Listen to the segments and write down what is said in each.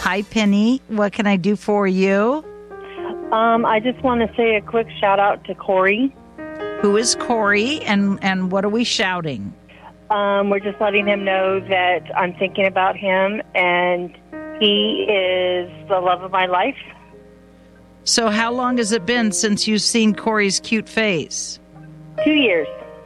Hi, Penny. What can I do for you? I just want to say a quick shout out to Corey. Who is Corey, and what are we shouting? We're just letting him know that I'm thinking about him, and he is the love of my life. So how long has it been since you've seen Corey's cute face? 2 years.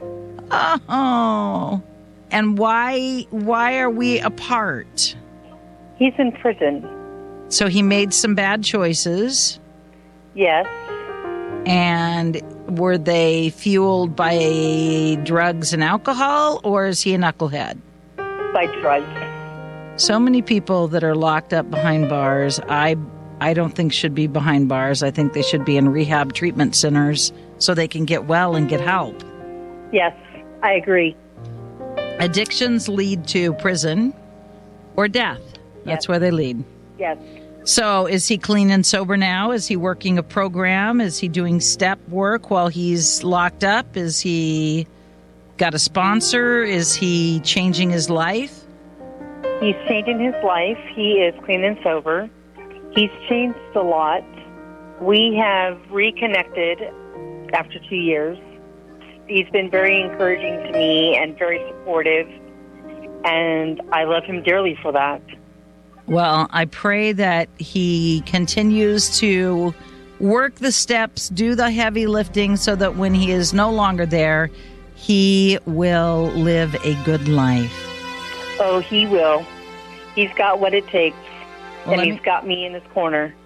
Oh, and why are we apart? He's in prison. So he made some bad choices. Yes. And were they fueled by drugs and alcohol, or is he a knucklehead? By drugs. So many people that are locked up behind bars, I don't think should be behind bars. I think they should be in rehab treatment centers so they can get well and get help. Yes, I agree. Addictions lead to prison or death. That's where they lead. Yes. So is he clean and sober now? Is he working a program? Is he doing step work while he's locked up? Is he got a sponsor? Is he changing his life? He's changing his life. He is clean and sober. He's changed a lot. We have reconnected after 2 years. He's been very encouraging to me and very supportive, and I love him dearly for that. Well, I pray that he continues to work the steps, do the heavy lifting, so that when he is no longer there, he will live a good life. Oh, he will. He's got what it takes, Well, and he's got me in his corner.